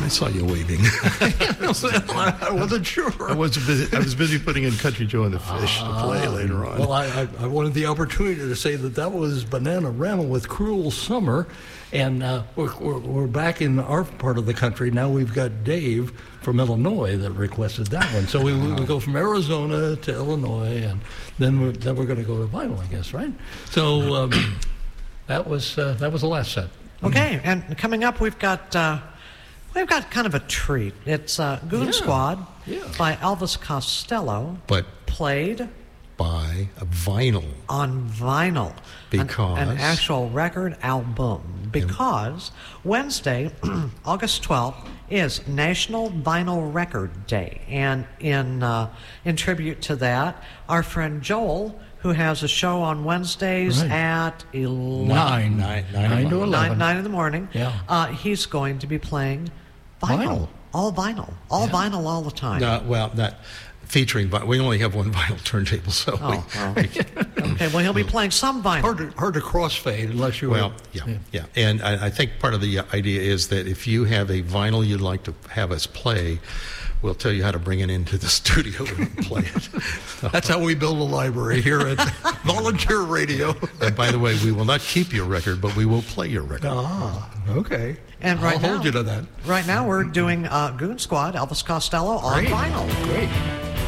saw you waving. I wasn't sure. I was busy putting in Country Joe and the Fish to play later on. Well, I wanted the opportunity to say that was Bananarama with Cruel Summer. And we're back in our part of the country. Now we've got Dave from Illinois that requested that one. So we go from Arizona to Illinois, and then we're going to go to vinyl, I guess, right? So that was the last set. Okay, and coming up we've got kind of a treat. It's Goon Squad by Elvis Costello, but played by a vinyl. On vinyl. Because? An actual record album. Because Wednesday, August 12th, is National Vinyl Record Day. And in tribute to that, our friend Joel, who has a show on Wednesdays at 11. 9 to 11. 9 in the morning. Yeah. He's going to be playing vinyl. All vinyl. Vinyl all the time. Not featuring, but we only have one vinyl turntable, so. Okay, well, he'll be playing some vinyl. Hard to crossfade unless you. Yeah. And I think part of the idea is that if you have a vinyl you'd like to have us play, we'll tell you how to bring it into the studio and play it. That's how we build a library here at Volunteer Radio. And by the way, we will not keep your record, but we will play your record. Okay. And I'll hold you to that. Right now, we're doing Goon Squad, Elvis Costello on vinyl. Great.